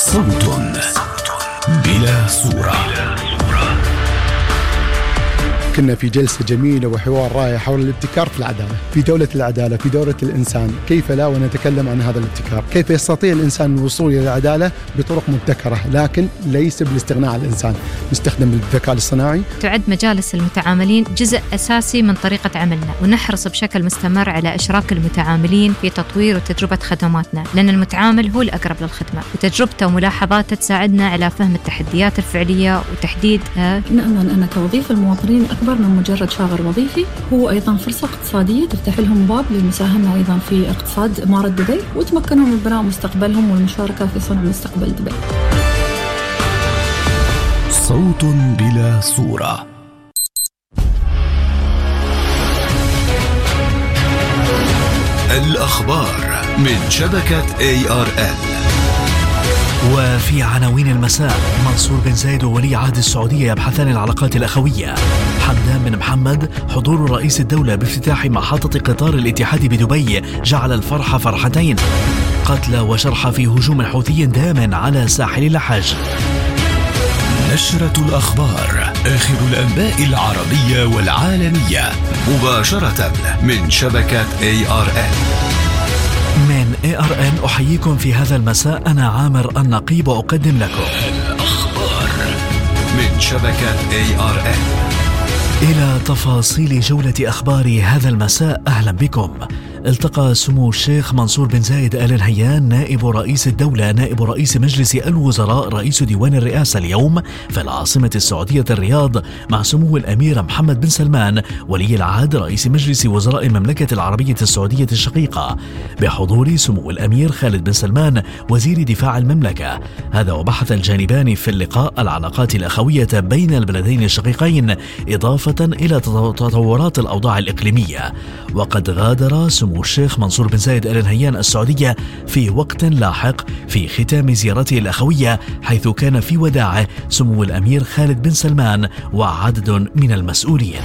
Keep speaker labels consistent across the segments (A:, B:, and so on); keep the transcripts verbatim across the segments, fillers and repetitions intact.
A: صوت بلا صورة.
B: كنا في جلسة جميلة وحوار رائع حول الابتكار في العدالة، في دولة العدالة، في دولة الإنسان، كيف لا ونتكلم عن هذا الابتكار، كيف يستطيع الإنسان الوصول إلى العدالة بطرق مبتكرة لكن ليس بالاستغناء عن الإنسان. نستخدم الذكاء الاصطناعي.
C: تعد مجالس المتعاملين جزء أساسي من طريقة عملنا، ونحرص بشكل مستمر على إشراك المتعاملين في تطوير وتجربة خدماتنا، لأن المتعامل هو الأقرب للخدمة، وتجربته وملاحظاته تساعدنا على فهم التحديات الفعلية وتحديد.
D: نأمن أن توظيف المواطنين أكبر من مجرد شاغر وظيفي، هو أيضا فرصة اقتصادية تفتح لهم باب للمساهمة أيضا في اقتصاد إمارة دبي، وتمكنهم من بناء مستقبلهم والمشاركة في صنع مستقبل دبي.
A: صوت بلا صورة. الأخبار من شبكة إيه آر إل.
E: وفي عناوين المساء: منصور بن زايد وولي عهد السعودية يبحثان العلاقات الأخوية. حمدان بن محمد: حضور رئيس الدولة بافتتاح محطة قطار الاتحاد بدبي جعل الفرحة فرحتين. قتلى وشرحى في هجوم حوثي دام على ساحل لحج.
A: نشرة الأخبار، آخر الأنباء العربية والعالمية، مباشرة من شبكة إيه آر إل.
E: من إيه آر إن أحييكم في هذا المساء، أنا عامر النقيب وأقدم لكم
A: الأخبار من شبكة إيه آر إل.
E: إلى تفاصيل جولة أخبار هذا المساء، أهلا بكم. التقى سمو الشيخ منصور بن زايد آل نهيان نائب رئيس الدولة نائب رئيس مجلس الوزراء رئيس ديوان الرئاسة اليوم في العاصمة السعودية الرياض مع سمو الأمير محمد بن سلمان ولي العهد رئيس مجلس وزراء المملكة العربية السعودية الشقيقة، بحضور سمو الأمير خالد بن سلمان وزير دفاع المملكة. هذا وبحث الجانبان في اللقاء العلاقات الأخوية بين البلدين الشقيقين إضافة إلى تطورات الأوضاع الإقليمية. وقد غادر سمو الشيخ منصور بن زايد آل نهيان السعودية في وقت لاحق في ختام زيارته الأخوية، حيث كان في وداعه سمو الأمير خالد بن سلمان وعدد من المسؤولين.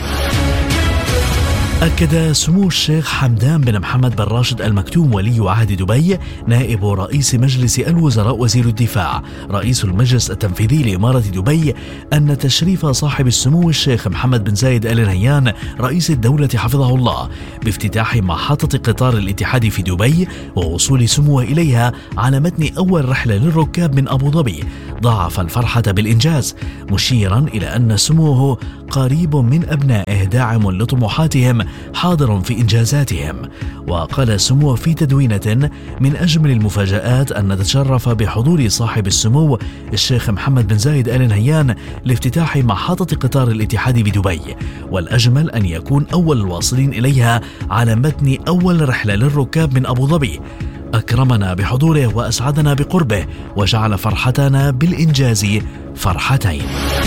E: أكد سمو الشيخ حمدان بن محمد بن راشد المكتوم ولي عهد دبي نائب رئيس مجلس الوزراء وزير الدفاع رئيس المجلس التنفيذي لإمارة دبي أن تشريف صاحب السمو الشيخ محمد بن زايد آل نهيان رئيس الدولة حفظه الله بافتتاح محطة قطار الاتحاد في دبي ووصول سموه إليها على متن أول رحلة للركاب من أبو ظبي ضاعف الفرحة بالإنجاز، مشيرا إلى أن سموه قريب من أبنائه داعم لطموحاتهم حاضر في إنجازاتهم. وقال سموه في تدوينة: من أجمل المفاجآت أن نتشرف بحضور صاحب السمو الشيخ محمد بن زايد آل نهيان لافتتاح محطة قطار الاتحاد بدبي، والأجمل أن يكون أول الواصلين إليها على متن أول رحلة للركاب من أبو ظبي. أكرمنا بحضوره وأسعدنا بقربه وجعل فرحتنا بالإنجاز فرحتين.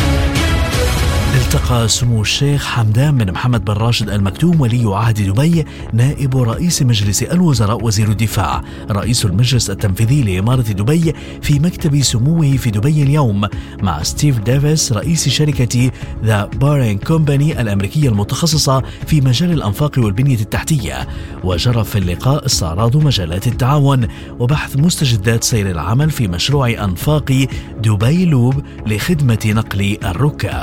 E: التقى سمو الشيخ حمدان بن محمد بن راشد المكتوم ولي عهد دبي نائب رئيس مجلس الوزراء وزير الدفاع رئيس المجلس التنفيذي لإمارة دبي في مكتب سموه في دبي اليوم مع ستيف ديفيس رئيس شركة ذا بارين كومباني الأمريكية المتخصصة في مجال الأنفاق والبنية التحتية. وجرى في اللقاء استعراض مجالات التعاون وبحث مستجدات سير العمل في مشروع أنفاق دبي لوب لخدمة نقل الركاب.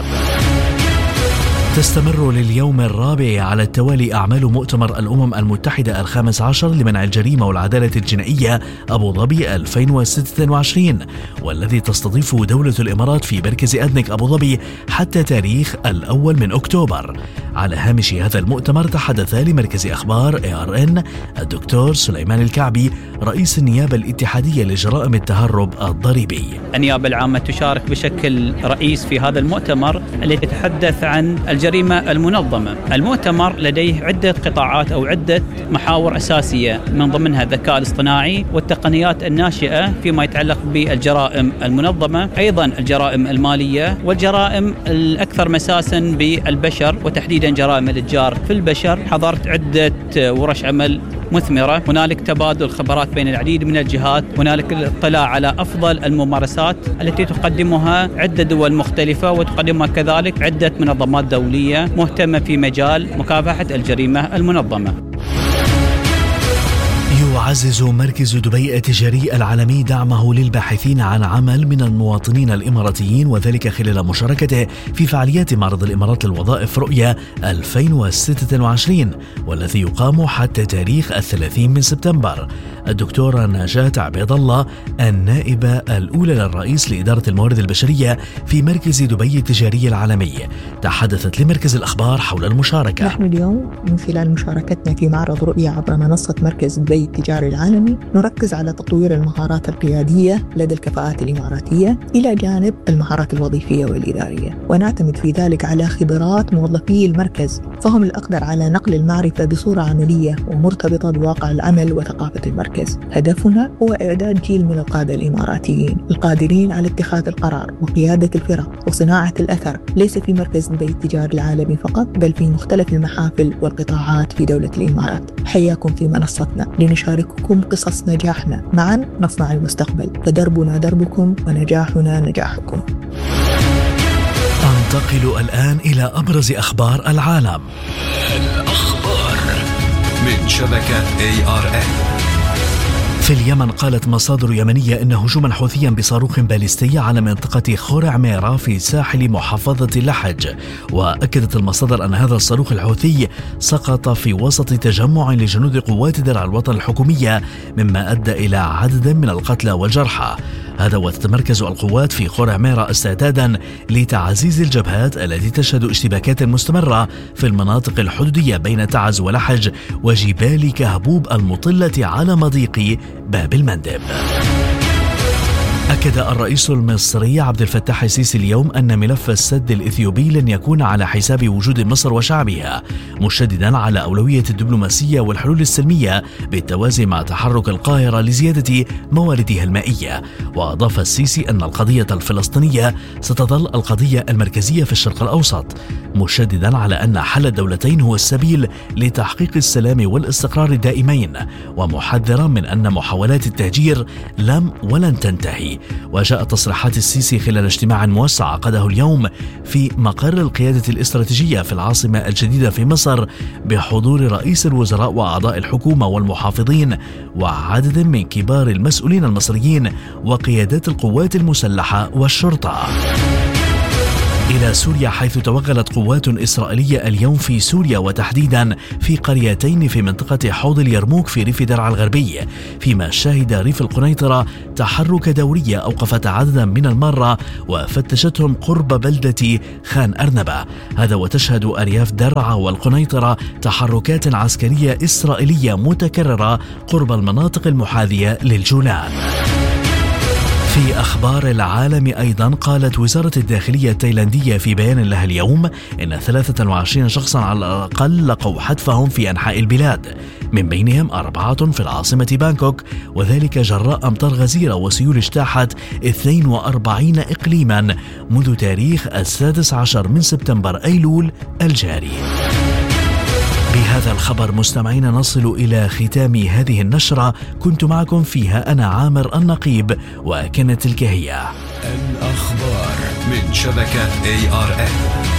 E: تستمر لليوم الرابع على التوالي أعمال مؤتمر الأمم المتحدة الخامس عشر لمنع الجريمة والعدالة الجنائية أبو ظبي ألفين وستة وعشرين، والذي تستضيفه دولة الإمارات في مركز أدنك أبو ظبي حتى تاريخ الأول من أكتوبر. على هامش هذا المؤتمر تحدث لمركز أخبار إيه آر إن الدكتور سليمان الكعبي رئيس النيابة الاتحادية لجرائم التهرب الضريبي.
F: النيابة العامة تشارك بشكل رئيس في هذا المؤتمر الذي يتحدث عن الجريمة المنظمة. المؤتمر لديه عدة قطاعات أو عدة محاور أساسية، من ضمنها الذكاء الاصطناعي والتقنيات الناشئة فيما يتعلق بالجرائم المنظمة، أيضا الجرائم المالية والجرائم الأكثر مساسا بالبشر وتحديدا جرائم الإتجار في البشر. حضرت عدة ورش عمل مثمرة، هنالك تبادل خبرات بين العديد من الجهات، هنالك الاطلاع على أفضل الممارسات التي تقدمها عدة دول مختلفة وتقدمها كذلك عدة منظمات دولية مهتمة في مجال مكافحة الجريمة المنظمة.
E: يعزز مركز دبي التجاري العالمي دعمه للباحثين عن عمل من المواطنين الإماراتيين، وذلك خلال مشاركته في فعاليات معرض الإمارات للوظائف رؤية ألفين وستة وعشرين، والذي يقام حتى تاريخ الثلاثين من سبتمبر. الدكتورة نجاة عبيد الله النائبة الأولى للرئيس لإدارة الموارد البشرية في مركز دبي التجاري العالمي تحدثت لمركز الأخبار حول المشاركة.
G: نحن اليوم من خلال مشاركتنا في معرض رؤية عبر منصة مركز دبي التجاري العالمي نركز على تطوير المهارات القيادية لدى الكفاءات الإماراتية إلى جانب المهارات الوظيفية والإدارية، ونعتمد في ذلك على خبرات موظفي المركز، فهم الأقدر على نقل المعرفة بصورة عملية ومرتبطة بواقع العمل وثقافة المركز. هدفنا هو إعداد جيل من القادة الإماراتيين القادرين على اتخاذ القرار وقيادة الفرق وصناعة الأثر، ليس في مركز دبي التجاري العالمي فقط، بل في مختلف المحافل والقطاعات في دولة الإمارات. حياكم في منصتنا لنشارككم قصص نجاحنا، معا نصنع المستقبل، فدربنا دربكم ونجاحنا نجاحكم.
E: أنتقل الآن إلى أبرز أخبار العالم.
A: الأخبار من شبكة إيه آر إن.
E: في اليمن قالت مصادر يمنية إن هجوما حوثيا بصاروخ باليستي على منطقة خور عميرة في ساحل محافظة اللحج، وأكدت المصادر أن هذا الصاروخ الحوثي سقط في وسط تجمع لجنود قوات درع الوطن الحكومية، مما أدى إلى عدد من القتلى والجرحى. هذا وتتمركز القوات في خور عميرة استعدادا لتعزيز الجبهات التي تشهد اشتباكات مستمرة في المناطق الحدودية بين تعز ولحج وجبال كهبوب المطلة على مضيق باب المندب. أكد الرئيس المصري عبد الفتاح السيسي اليوم أن ملف السد الإثيوبي لن يكون على حساب وجود مصر وشعبها، مشددا على أولوية الدبلوماسية والحلول السلمية بالتوازي مع تحرك القاهرة لزيادة مواردها المائية. وأضاف السيسي أن القضية الفلسطينية ستظل القضية المركزية في الشرق الأوسط، مشددا على أن حل الدولتين هو السبيل لتحقيق السلام والاستقرار الدائمين، ومحذرا من أن محاولات التهجير لم ولن تنتهي. وجاءت تصريحات السيسي خلال اجتماع موسع عقده اليوم في مقر القيادة الاستراتيجية في العاصمة الجديدة في مصر بحضور رئيس الوزراء وأعضاء الحكومة والمحافظين وعدد من كبار المسؤولين المصريين وقيادات القوات المسلحة والشرطة. إلى سوريا، حيث توغلت قوات إسرائيلية اليوم في سوريا وتحديدا في قريتين في منطقة حوض اليرموك في ريف درعا الغربي، فيما شهد ريف القنيطرة تحرك دورية أوقفت عددا من المرة وفتشتهم قرب بلدة خان أرنبة. هذا وتشهد أرياف درعا والقنيطرة تحركات عسكرية إسرائيلية متكررة قرب المناطق المحاذية للجولان. في أخبار العالم أيضا، قالت وزارة الداخلية التايلاندية في بيان لها اليوم إن ثلاثة وعشرين شخصا على الأقل لقوا حتفهم في أنحاء البلاد، من بينهم أربعة في العاصمة بانكوك، وذلك جراء أمطار غزيرة وسيول اجتاحت اثنين وأربعين إقليما منذ تاريخ السادس عشر من سبتمبر أيلول الجاري. بهذا الخبر مستمعين نصل إلى ختام هذه النشرة، كنت معكم فيها أنا عامر النقيب، وكانت تلك هي
A: الأخبار من شبكة إيه آر إن.